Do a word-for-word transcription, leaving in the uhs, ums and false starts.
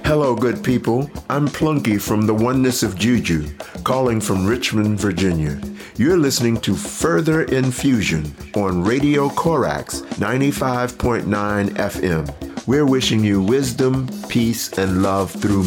Hello, good people. I'm Plunky from the Oneness of Juju, calling from Richmond, Virginia. You're listening to Further Infusion on Radio Corax ninety-five point nine F M. We're wishing you wisdom, peace, and love through